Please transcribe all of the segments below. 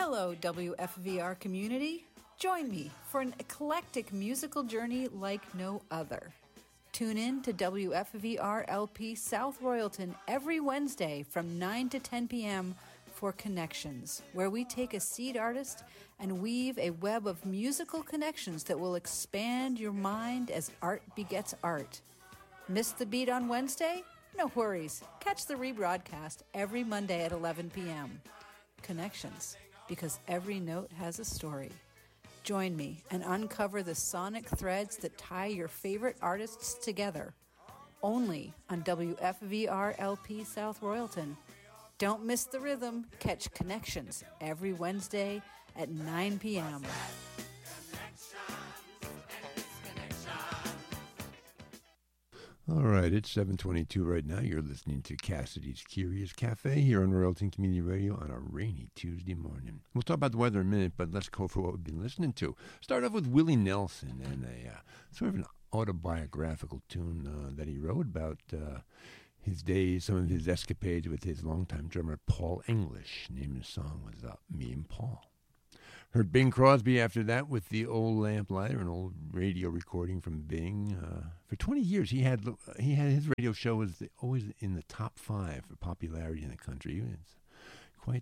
Hello, WFVR community. Join me for an eclectic musical journey like no other. Tune in to WFVR LP South Royalton every Wednesday from 9 to 10 p.m. for Connections, where we take a seed artist and weave a web of musical connections that will expand your mind as art begets art. Miss the beat on Wednesday? No worries. Catch the rebroadcast every Monday at 11 p.m. Connections, because every note has a story. Join me and uncover the sonic threads that tie your favorite artists together. Only on WFVR LP South Royalton. Don't miss the rhythm. Catch Connections every Wednesday at 9 p.m. All right, it's 7:22 right now. You're listening to Cassidy's Curious Cafe here on Royalton Community Radio on a rainy Tuesday morning. We'll talk about the weather in a minute, but let's go for what we've been listening to. Start off with Willie Nelson and a sort of an autobiographical tune that he wrote about his days, some of his escapades with his longtime drummer Paul English. The name of the song was Me and Paul. Heard Bing Crosby after that with The Old Lamplighter, an old radio recording from Bing. For 20 years, he had his radio show was always in the top 5 for popularity in the country. He was quite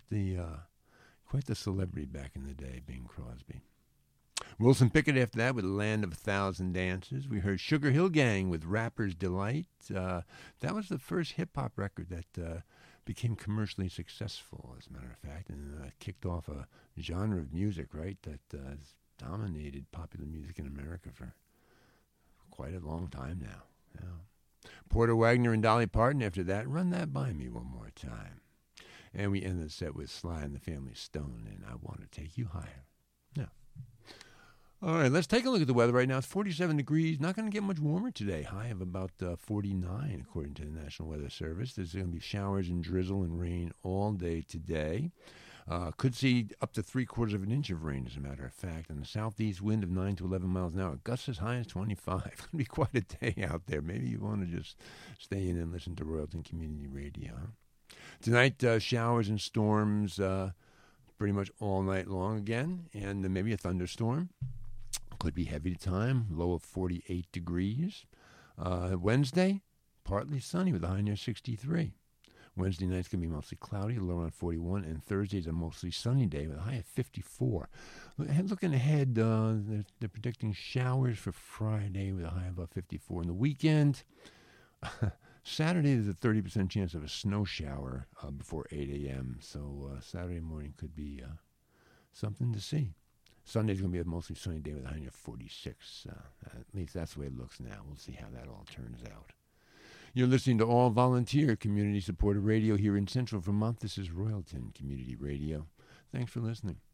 the celebrity back in the day, Bing Crosby. Wilson Pickett after that with Land of a Thousand Dances. We heard Sugar Hill Gang with Rapper's Delight. That was the first hip-hop record that became commercially successful, as a matter of fact, and kicked off a genre of music, right, that has dominated popular music in America for quite a long time now. Yeah. Porter Wagoner and Dolly Parton after that, Run That By Me One More Time. And we ended the set with Sly and the Family Stone and I Want to Take You Higher. Yeah. All right, let's take a look at the weather right now. It's 47 degrees. Not going to get much warmer today. High of about 49, according to the National Weather Service. There's going to be showers and drizzle and rain all day today. Could see up to 3/4 of an inch of rain, as a matter of fact. And a southeast wind of 9 to 11 miles an hour. Gusts as high as 25. It's going to be quite a day out there. Maybe you want to just stay in and listen to Royalton Community Radio. Tonight, showers and storms pretty much all night long again. And maybe a thunderstorm. Could be heavy to time, low of 48 degrees. Wednesday, partly sunny with a high near 63. Wednesday night's going to be mostly cloudy, low around 41. And Thursday's a mostly sunny day with a high of 54. Looking ahead, they're predicting showers for Friday with a high of about 54. In the weekend, Saturday there's a 30% chance of a snow shower before 8 a.m. So Saturday morning could be something to see. Sunday's going to be a mostly sunny day with a high of 46. At least that's the way it looks now. We'll see how that all turns out. You're listening to all volunteer community-supported radio here in Central Vermont. This is Royalton Community Radio. Thanks for listening.